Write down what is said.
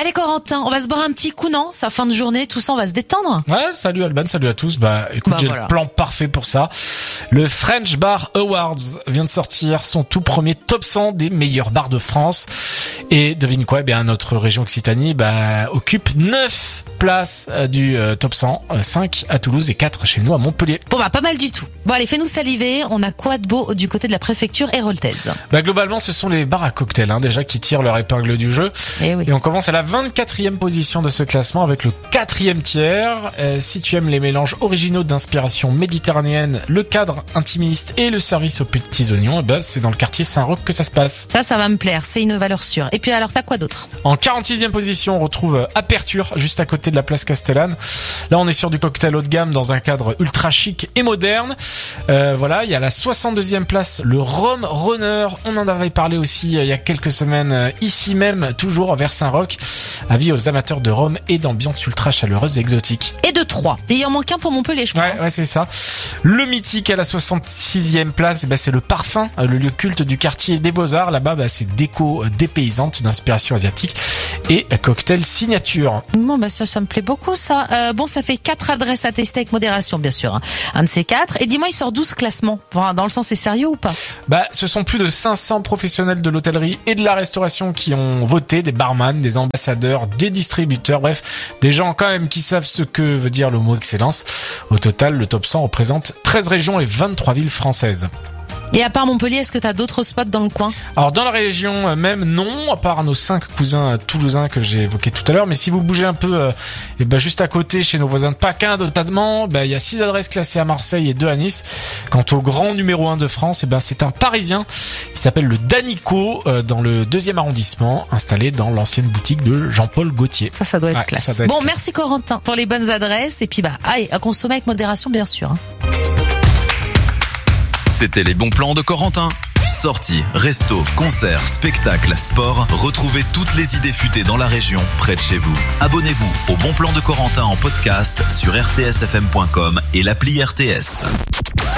Allez Corentin, on va se boire un petit coup, non? C'est la fin de journée, tout ça, on va se détendre. Ouais, salut Alban, salut à tous. Écoute, j'ai le plan parfait pour ça. Le French Bar Awards vient de sortir son tout premier top 100 des meilleurs bars de France. Et devine quoi, notre région Occitanie occupe 9 places du top 100, 5 à Toulouse et 4 chez nous à Montpellier. Bon pas mal du tout. Bon allez, fais-nous saliver, on a quoi de beau du côté de la préfecture héroltaise? Globalement, ce sont les bars à cocktails déjà qui tirent leur épingle du jeu. Et on commence à la 24e position de ce classement avec le 4e tiers. Si tu aimes les mélanges originaux d'inspiration méditerranéenne, le cadre intimiste et le service aux petits oignons, c'est dans le quartier Saint-Roch que ça se passe. Ça va me plaire, c'est une valeur sûre. Et puis alors, t'as quoi d'autre? En 46e position, on retrouve Aperture, juste à côté de la place Castellane. Là, on est sur du cocktail haut de gamme dans un cadre ultra chic et moderne. Il y a la 62e place, le Rhum Runner. On en avait parlé aussi il y a quelques semaines, ici même, toujours vers Saint-Roch. Avis aux amateurs de rhum et d'ambiance ultra chaleureuse et exotique. Et de 3. Et il en manque un pour Montpellier, je crois. Ouais, c'est ça. Le mythique à la 66e place, c'est le Parfum, le lieu culte du quartier des Beaux-Arts. Là-bas, c'est déco dépaysante d'inspiration asiatique et cocktail signature. Bon, ça me plaît beaucoup, ça. Ça fait 4 adresses à tester avec modération, bien sûr. Un de ces 4. Et dis-moi, il sort 12 classements. Enfin, dans le sens, c'est sérieux ou pas? Ce sont plus de 500 professionnels de l'hôtellerie et de la restauration qui ont voté, des barman, des ambassadeurs, des distributeurs, bref, des gens quand même qui savent ce que veut dire le mot excellence. Au total, le top 100 représente 13 régions et 23 villes françaises. Et à part Montpellier, est-ce que t'as d'autres spots dans le coin? Alors dans la région même, non, à part nos 5 cousins toulousains que j'ai évoqués tout à l'heure. Mais si vous bougez un peu, juste à côté, chez nos voisins de Paquin, notamment, il y a 6 adresses classées à Marseille et 2 à Nice. Quant au grand numéro 1 de France, c'est un Parisien. Il s'appelle le Danico, dans le 2e arrondissement, installé dans l'ancienne boutique de Jean-Paul Gaultier. Ça doit être classe. Bon, merci Corentin pour les bonnes adresses. Et puis allez, à consommer avec modération, bien sûr. C'était les bons plans de Corentin. Sorties, restos, concerts, spectacles, sport. Retrouvez toutes les idées futées dans la région, près de chez vous. Abonnez-vous au Bon Plan de Corentin en podcast sur rtsfm.com et l'appli RTS.